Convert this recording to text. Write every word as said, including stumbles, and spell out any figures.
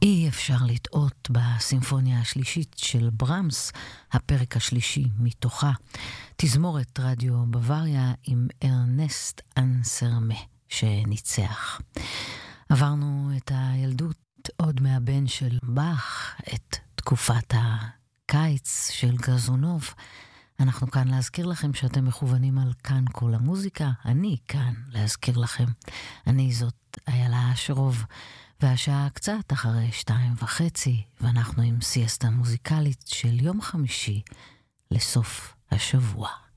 אי אפשר לטעות בסימפוניה השלישית של ברמס, הפרק השלישי מתוכה, תזמורת רדיו בוואריה עם ארנסט אנסרמה שניצח. עברנו את הילדות עוד מהבן של באך, את תקופת הקיץ של גרזונוב. אנחנו כאן להזכיר לכם שאתם מכוונים על כאן כל המוזיקה. אני כאן להזכיר לכם. אני זאת איילה אשרוב, והשעה קצת אחרי שתיים וחצי, ואנחנו עם סיאסטה מוזיקלית של יום חמישי לסוף השבוע.